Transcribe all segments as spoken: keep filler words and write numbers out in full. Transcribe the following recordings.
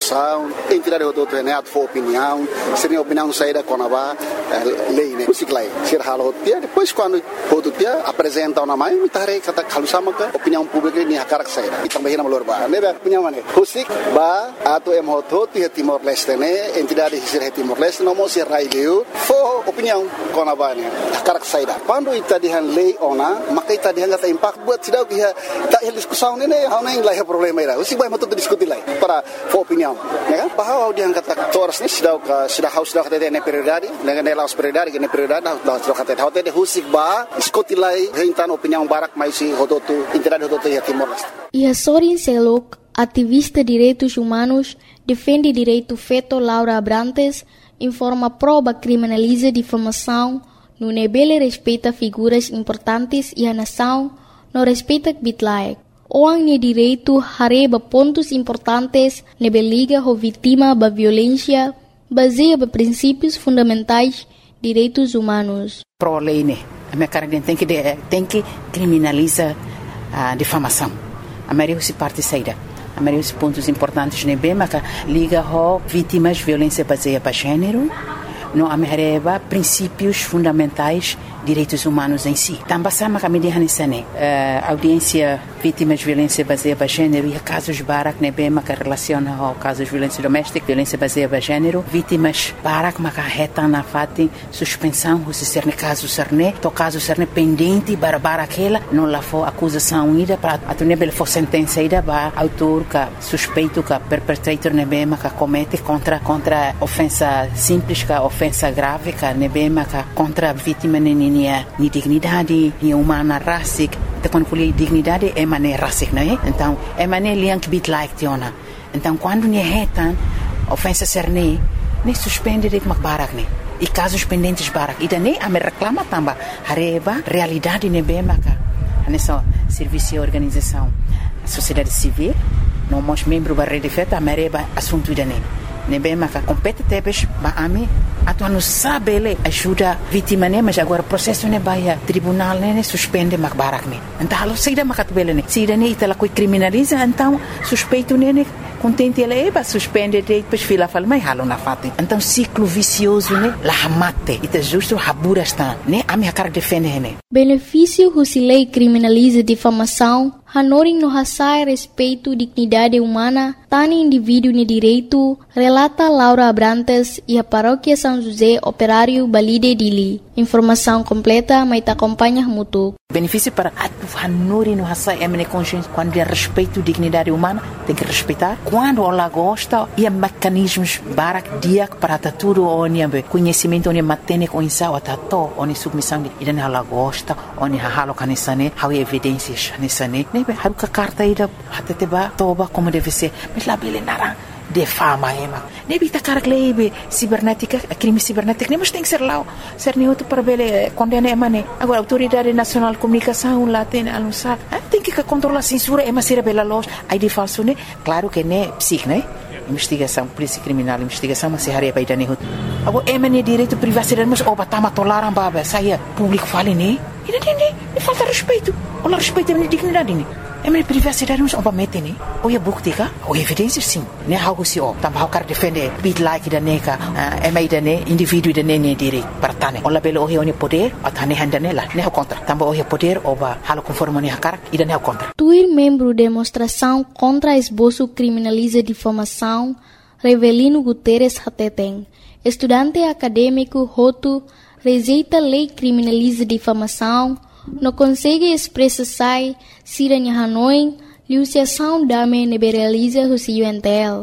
discussão, entidade do outro né, for opinião, se a opinião sair da Conabá, lei, né, ciclai, se ralo dia, depois quando outro dia apresenta na mãe, me tarei kata kalau sama ke opinião pública ni hakarak sair. E também na melhor ba, né, opinião mana? Kusik ba atau em hoto ti Timor Leste né, entidade de Timor Leste não mostra raio, for opinião Conabá né, hakarak sair. Quando ita dihan lei ona, maka ita dihan kata impact buat sidau que tak hal discussão né, hau nem lá problema ira. Usi vai matu discutir lá para for opinião, né? Bahwa dihan kata toras ni sidau ka sidau haus sidau kata ne prioridade, dengan ne laos prioridade, ne prioridade dah sidau kata hau te husik ba discutir lá rentan opinião barak mais si hodotu entidade hodotu ya Timor Leste. E Sorin Selok, ativista de direitos humanos, defende direito feito Laura Abrantes, informa prova criminaliza difamação, no nebele respeita figuras importantes e a nação não respeita bitlaek. Orang ni direito hareba pontos importantes nebeliga ho vítima da violência baseia ba princípios fundamentais direitos humanos. Pro lei né, a minha cara tem que tem que criminaliza a difamação. A maioria se parte saída. A maioria dos pontos importantes né bem, mas liga ho vítimas de violência baseada para gênero. Não amereba princípios fundamentais direitos humanos em si. Também sama kami dihan isane audiência vítimas de violência baseada em gênero e casos barak nebe maka relaciona ao casos de violência doméstica, violência baseada em gênero, vítimas barak maka reta na fati suspensão se ser ne caso serne, to caso serne pendente barbara aquela não lá for acusação ida para a nebe for sentença ida ba autor ka suspeito ka perpetrator nebe maka comete contra contra ofensa simples ka ofensa grave ka nebe maka contra vítima nini ni dignidade, ni humana racic, então quando falei dignidade é maneira racic, não é? Então é maneira liang bit like tiona. Então quando ni retan ofensa serne, ni suspende de makbarak ni. E casos pendentes barak, e daí a me reclama tamba, hareba realidade ne bem maka. Nessa serviço e organização, a sociedade civil, não mos membro da rede feta, a mereba assunto daí. Nebe maka compete tebes ba ami atu anu sabe ele ajuda vítima né mas agora processo ne baia tribunal né suspende mak barak ne então halo saída makat bele ne saída ne itala coi criminaliza então suspeito ne contente ele é suspende depois fila fala mas halo na fati então ciclo vicioso né la hamate ita justo habura está né ami hakar defende ne benefício husilei criminaliza difamação Hanoring no hasai respeito dignidade humana, tani indivíduo ni direito, relata Laura Abrantes e a paróquia São José Operário Balide Dili. Informação completa, mas te acompanha mútuo. Benefício para a Hanoring no hasai é mene consciência quando é respeito dignidade humana, tem que respeitar. Quando ela gosta, e há mecanismos barak diak para tudo onde há conhecimento onde matene com insau atato onde submissão de ida ela gosta, onde halo kanisane, há evidências kanisane. Haru ka carta ida hateteba toba como deve ser mas lá bele narang de fama ema nebi ta karak lebe cibernética crime cibernético mas tem que ser lá ser nem outro para bele condena emane agora autoridade nacional de comunicação lá tem anunciar tem que controlar a censura ema ser bela loja aí de falso né claro que né psic né investigação polícia criminal investigação mas se haria para idane hut agora emane direito privacidade mas oba tama tolaram baba saia público fale né e não tem falta respeito ou respeito a minha dignidade né é minha privacidade mas oba mete né ou é bukti ka ou evidências sim né algo se ó também o cara defende bit like da neka é mais da né indivíduo da né direito para tane ou lá belo ou é poder ou tane handa nela né o contra também ou é poder oba halo conforme né cara e da né o contra tuir membro demonstração contra esboço criminaliza difamação Revelino Guterres Hateteng estudante acadêmico Hotu rejeita lei criminaliza difamação, não consegue expressar se a Hanoi, liuciação dame neberaliza o C U N T L.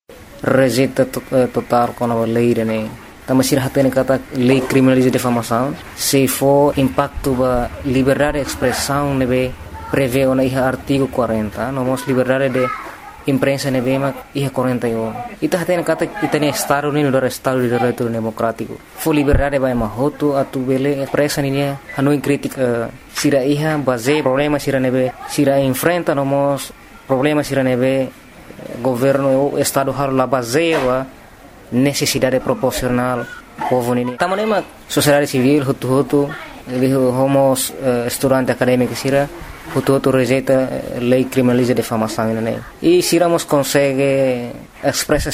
Rejeita total com a lei, né? Estamos irhatando kata lei criminaliza difamação, se for impacto da liberdade de expressão, nebe prevê o artigo quarenta, não mos liberdade de imprensa nebe mak iha quarenta e um. Ita hatena kata ita ne Estado ni no Estado de direito democrático. Fo liberdade vai mahoto atu bele expressa ni Hanoi crítica sira iha base problema sira nebe sira enfrenta nomos problema sira nebe governo o Estado har la base wa necessidade proporcional povo ni. Tamanema sociedade civil hutu hutu dijo homos estudante acadêmico sira Hutu rejeita lei criminaliza difamação né? E se iramos consegue expressar